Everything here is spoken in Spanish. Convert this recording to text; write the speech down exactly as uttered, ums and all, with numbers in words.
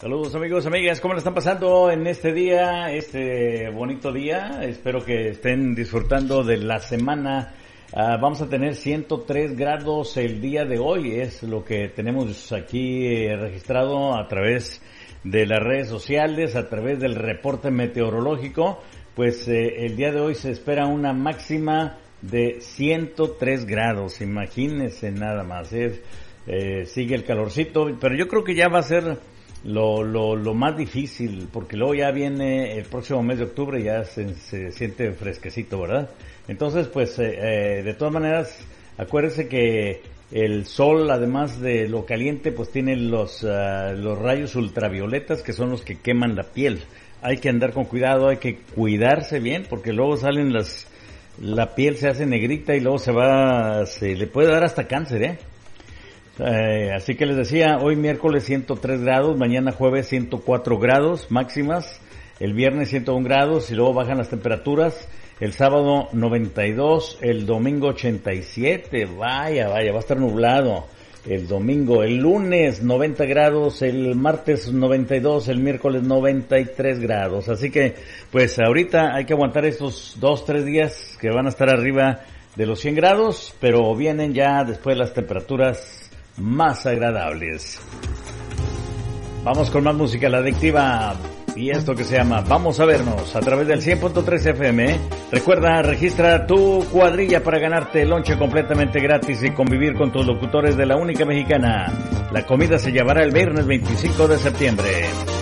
Saludos amigos, amigas, ¿cómo le están pasando en este día, este bonito día? Espero que estén disfrutando de la semana. Uh, vamos a tener ciento tres grados el día de hoy, es lo que tenemos aquí eh, registrado a través de las redes sociales, a través del reporte meteorológico. Pues eh, el día de hoy se espera una máxima de ciento tres grados, imagínense nada más, eh, eh, sigue el calorcito, pero yo creo que ya va a ser lo, lo, lo más difícil, porque luego ya viene el próximo mes de octubre, ya se, se siente fresquecito, ¿verdad? Entonces, pues, eh, eh, de todas maneras, acuérdense que el sol, además de lo caliente, pues tiene los, uh, los rayos ultravioletas, que son los que queman la piel. Hay que andar con cuidado, hay que cuidarse bien, porque luego salen las... la piel se hace negrita y luego se va, se le puede dar hasta cáncer, ¿eh? eh así que les decía, hoy miércoles ciento tres grados, mañana jueves ciento cuatro grados máximas, el viernes ciento uno grados y luego bajan las temperaturas, el sábado noventa y dos, el domingo ochenta y siete, vaya, vaya, va a estar nublado el domingo, el lunes noventa grados, el martes noventa y dos, el miércoles noventa y tres grados. Así que, pues ahorita hay que aguantar estos dos, tres días que van a estar arriba de los cien grados, pero vienen ya después las temperaturas más agradables. Vamos con más música, la adictiva. Y esto que se llama Vamos a Vernos a través del cien punto tres F M. Recuerda, registra tu cuadrilla para ganarte el lonche completamente gratis y convivir con tus locutores de la única mexicana. La comida se llevará el viernes veinticinco de septiembre.